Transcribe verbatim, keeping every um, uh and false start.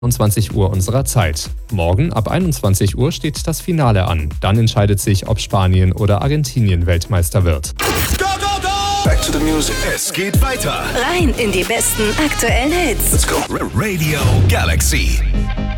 einundzwanzig Uhr unserer Zeit. Morgen ab einundzwanzig Uhr steht das Finale an. Dann entscheidet sich, ob Spanien oder Argentinien Weltmeister wird. Go, go, go! Back to the music. Es geht weiter. Rein in die besten aktuellen Hits. Let's go. Radio Galaxy.